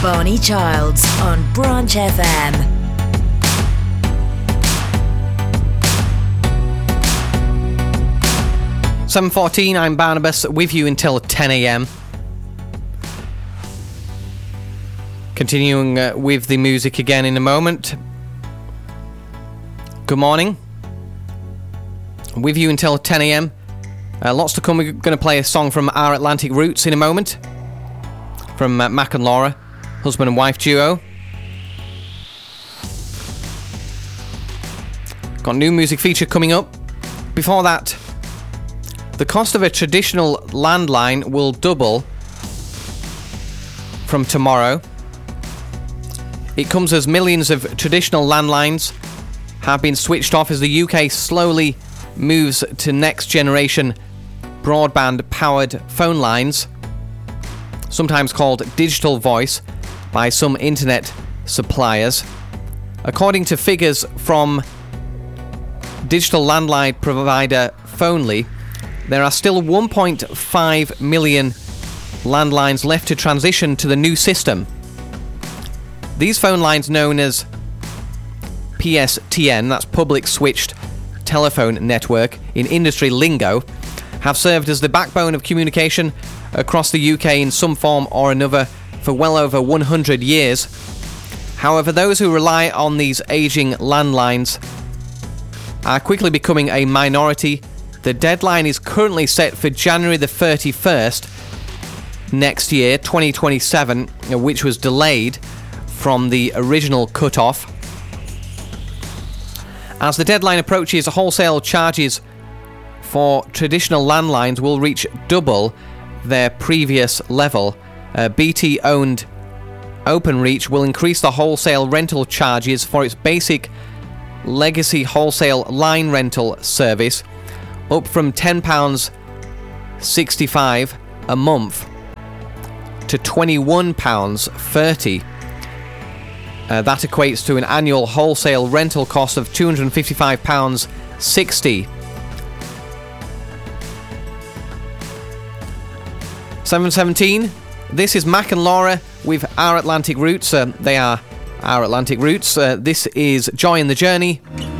Barney Childs on Branch FM. "7:14, I'm Barnabas, with you until 10 a.m. Continuing with the music again in a moment. Good morning. With you until 10 a.m. Lots to come. We're going to play a song from Our Atlantic Roots in a moment. From Mac and Laura, husband and wife duo. Got a new music feature coming up. Before that, the cost of a traditional landline will double from tomorrow. It comes as millions of traditional landlines have been switched off as the UK slowly moves to next generation broadband powered phone lines, sometimes called digital voice by some internet suppliers. According to figures from digital landline provider Phonely, there are still 1.5 million landlines left to transition to the new system. These phone lines, known as PSTN, that's Public Switched Telephone Network in industry lingo, have served as the backbone of communication across the UK in some form or another for well over 100 years. However, those who rely on these aging landlines are quickly becoming a minority. The deadline is currently set for January the 31st next year, 2027, which was delayed from the original cut-off. As the deadline approaches, wholesale charges for traditional landlines will reach double their previous level. BT-owned Openreach will increase the wholesale rental charges for its basic legacy wholesale line rental service up from £10.65 a month to £21.30. That equates to an annual wholesale rental cost of £255.60. 7:17. This is Mac and Laura with Our Atlantic Roots. They are Our Atlantic Roots. This is Joy in the Journey.